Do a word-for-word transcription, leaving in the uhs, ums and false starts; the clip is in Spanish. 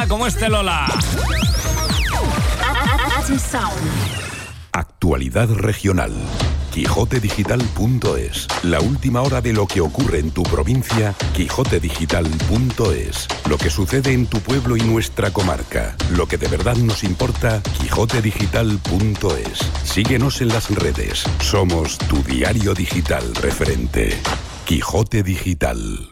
como este Lola. Actualidad regional. Quijote Digital punto es. La última hora de lo que ocurre en tu provincia. Quijote Digital punto es. Lo que sucede en tu pueblo y nuestra comarca. Lo que de verdad nos importa. Quijote Digital punto es. Síguenos en las redes. Somos tu diario digital referente. Quijote Digital.